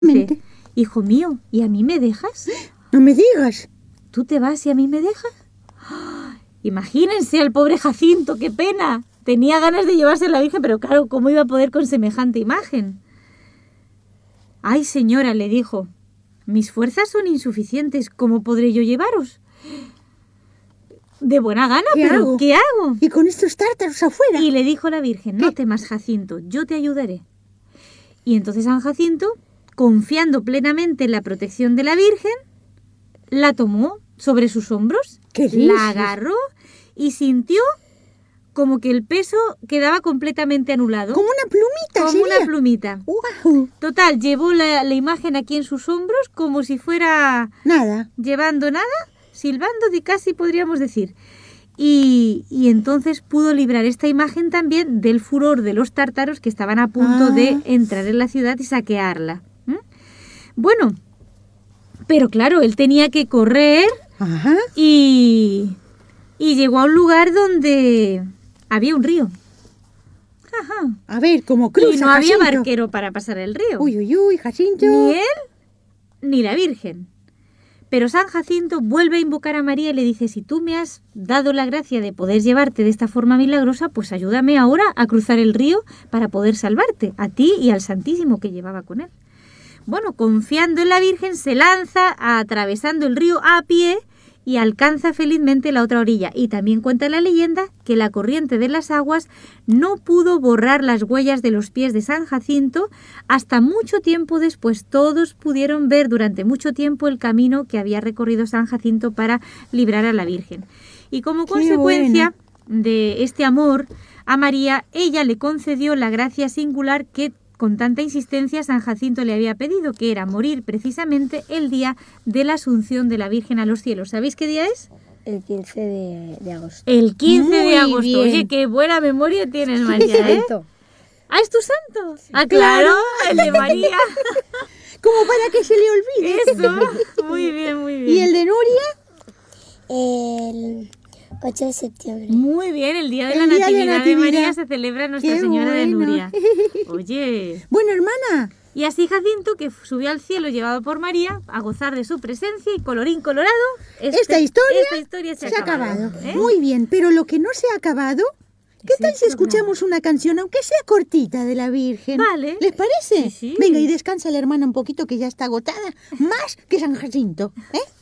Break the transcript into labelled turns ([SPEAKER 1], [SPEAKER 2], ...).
[SPEAKER 1] Mente. Hijo mío, ¿y a mí me dejas?
[SPEAKER 2] No me digas.
[SPEAKER 1] ¿Tú te vas y a mí me dejas? ¡Oh! Imagínense al pobre Jacinto, qué pena. Tenía ganas de llevarse a la Virgen, pero claro, ¿cómo iba a poder con semejante imagen? Ay, señora, le dijo, mis fuerzas son insuficientes, ¿cómo podré yo llevaros? De buena gana, pero ¿qué hago?
[SPEAKER 2] Y con estos tártaros afuera.
[SPEAKER 1] Y le dijo la Virgen, no temas, Jacinto, yo te ayudaré. Y entonces San Jacinto, confiando plenamente en la protección de la Virgen, la tomó sobre sus hombros, la agarró y sintió como que el peso quedaba completamente anulado.
[SPEAKER 2] Como una plumita.
[SPEAKER 1] Como una plumita.
[SPEAKER 2] ¡Guau!
[SPEAKER 1] Total, llevó la imagen aquí en sus hombros como si fuera...
[SPEAKER 2] Nada.
[SPEAKER 1] Llevando nada, silbando de casi podríamos decir. Y entonces pudo librar esta imagen también del furor de los tártaros que estaban a punto de entrar en la ciudad y saquearla. Bueno, pero claro, él tenía que correr y llegó a un lugar donde había un río. Ajá.
[SPEAKER 2] A ver, ¿cómo cruza,
[SPEAKER 1] y no
[SPEAKER 2] Jacinto?
[SPEAKER 1] había barquero para pasar el río.
[SPEAKER 2] Uy, uy, uy, Jacinto.
[SPEAKER 1] Ni él, ni la Virgen. Pero San Jacinto vuelve a invocar a María y le dice, si tú me has dado la gracia de poder llevarte de esta forma milagrosa, pues ayúdame ahora a cruzar el río para poder salvarte, a ti y al Santísimo que llevaba con él. Bueno, confiando en la Virgen, se lanza atravesando el río a pie y alcanza felizmente la otra orilla. Y también cuenta la leyenda que la corriente de las aguas no pudo borrar las huellas de los pies de San Jacinto hasta mucho tiempo después. Todos pudieron ver durante mucho tiempo el camino que había recorrido San Jacinto para librar a la Virgen. Y como consecuencia de este amor a María, ella le concedió la gracia singular que con tanta insistencia San Jacinto le había pedido, que era morir precisamente el día de la Asunción de la Virgen a los cielos. ¿Sabéis qué día es?
[SPEAKER 3] El 15 de agosto.
[SPEAKER 1] El 15 de agosto.
[SPEAKER 2] Bien.
[SPEAKER 1] Oye, qué buena memoria tienes, María, ¿eh? Ah, ¿es tu santo? Sí. Ah, claro, el de María.
[SPEAKER 2] Como para que se le olvide.
[SPEAKER 1] Eso, muy bien, muy bien.
[SPEAKER 2] ¿Y el de Nuria?
[SPEAKER 3] El 8 de septiembre.
[SPEAKER 1] Muy bien, el día de la Natividad de María se celebra Nuestra Señora de Nuria. Oye.
[SPEAKER 2] Bueno, hermana.
[SPEAKER 1] Y así Jacinto, que subió al cielo llevado por María, a gozar de su presencia y colorín colorado,
[SPEAKER 2] esta
[SPEAKER 1] historia se ha
[SPEAKER 2] acabado.
[SPEAKER 1] ¿eh?
[SPEAKER 2] Muy bien, pero lo que no se ha acabado, ¿qué tal si escuchamos una canción, aunque sea cortita, de la Virgen?
[SPEAKER 1] Vale.
[SPEAKER 2] ¿Les parece?
[SPEAKER 1] Sí.
[SPEAKER 2] Venga, y descansa la hermana un poquito, que ya está agotada, más que San Jacinto, ¿eh?